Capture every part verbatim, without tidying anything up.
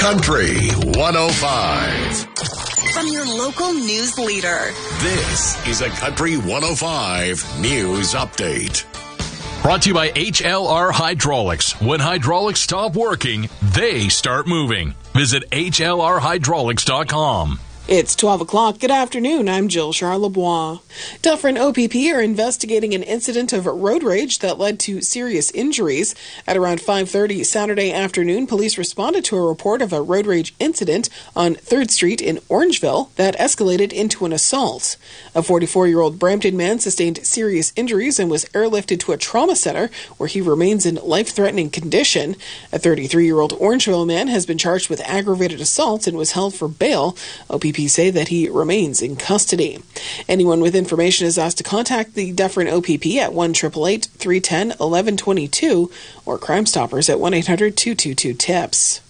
Country one oh five. From your local news leader. This is a Country one oh five News Update. Brought to you by H L R Hydraulics. When hydraulics stop working, they start moving. Visit H L R hydraulics dot com. It's twelve o'clock. Good afternoon. I'm Jill Charlebois. Dufferin O P P are investigating an incident of road rage that led to serious injuries. At around five thirty Saturday afternoon, police responded to a report of a road rage incident on third Street in Orangeville that escalated into an assault. A forty-four-year-old Brampton man sustained serious injuries and was airlifted to a trauma center where he remains in life-threatening condition. A thirty-three-year-old Orangeville man has been charged with aggravated assault and was held for bail. O P P say that he remains in custody. Anyone with information is asked to contact the Dufferin O P P at one eight eight eight, three one zero, one one two two or Crime Stoppers at one eight hundred, two two two, TIPS.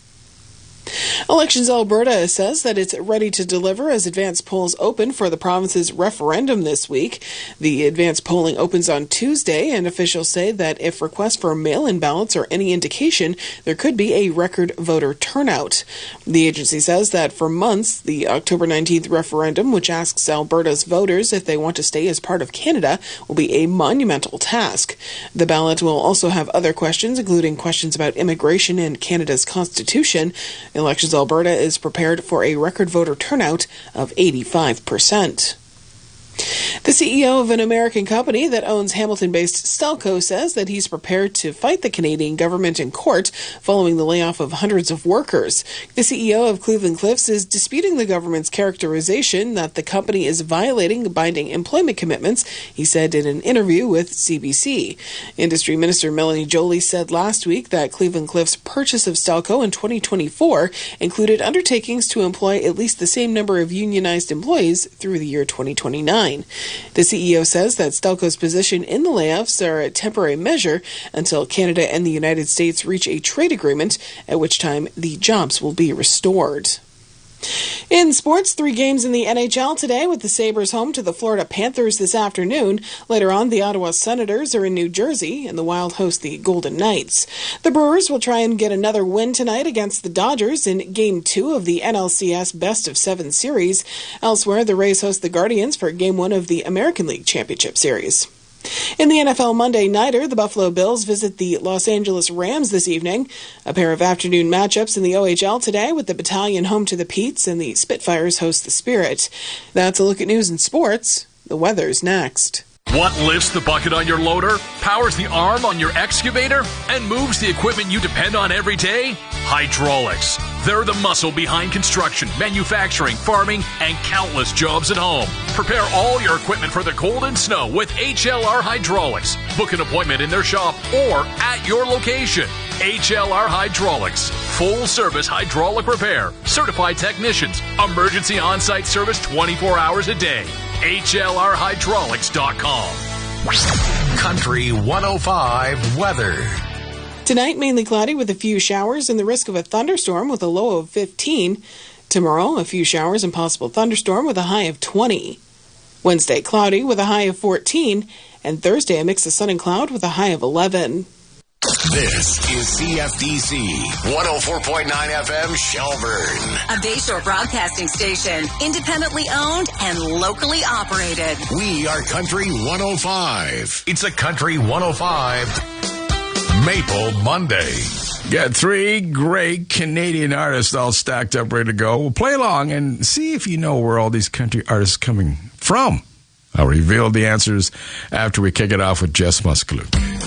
Elections Alberta says that it's ready to deliver as advanced polls open for the province's referendum this week. The advanced polling opens on Tuesday, and officials say that if requests for mail-in ballots are any indication, there could be a record voter turnout. The agency says that for months, the October nineteenth referendum, which asks Alberta's voters if they want to stay as part of Canada, will be a monumental task. The ballot will also have other questions, including questions about immigration and Canada's constitution. Elections Alberta is prepared for a record voter turnout of eighty-five percent. The C E O of an American company that owns Hamilton-based Stelco says that he's prepared to fight the Canadian government in court following the layoff of hundreds of workers. The C E O of Cleveland Cliffs is disputing the government's characterization that the company is violating binding employment commitments, he said in an interview with C B C. Industry Minister Melanie Joly said last week that Cleveland Cliffs' purchase of Stelco in twenty twenty-four included undertakings to employ at least the same number of unionized employees through the year twenty twenty-nine. The C E O says that Stelco's position in the layoffs are a temporary measure until Canada and the United States reach a trade agreement, at which time the jobs will be restored. In sports, three games in the N H L today with the Sabres home to the Florida Panthers this afternoon. Later on, the Ottawa Senators are in New Jersey and the Wild host the Golden Knights. The Brewers will try and get another win tonight against the Dodgers in Game two of the N L C S Best of Seven Series. Elsewhere, the Rays host the Guardians for Game one of the American League Championship Series. In the N F L Monday Nighter, the Buffalo Bills visit the Los Angeles Rams this evening. A pair of afternoon matchups in the O H L today with the Battalion home to the Petes and the Spitfires host the Spirit. That's a look at news and sports. The weather's next. What lifts the bucket on your loader, powers the arm on your excavator, and moves the equipment you depend on every day? Hydraulics. They're the muscle behind construction, manufacturing, farming, and countless jobs at home. Prepare all your equipment for the cold and snow with H L R Hydraulics. Book an appointment in their shop or at your location. H L R Hydraulics. Full-service hydraulic repair. Certified technicians. Emergency on-site service twenty-four hours a day. H L R hydraulics dot com. Country one oh five weather. Tonight, mainly cloudy with a few showers and the risk of a thunderstorm with a low of fifteen. Tomorrow, a few showers and possible thunderstorm with a high of twenty. Wednesday, cloudy with a high of fourteen. And Thursday, a mix of sun and cloud with a high of eleven. This is C F D C one oh four point nine F M Shelburne. A Bayshore broadcasting station, independently owned and locally operated. We are Country one oh five. It's a Country one oh five Maple Monday. Got three great Canadian artists all stacked up, ready to go. We'll play along and see if you know where all these country artists are coming from. I'll reveal the answers after we kick it off with Jess Muskaluk.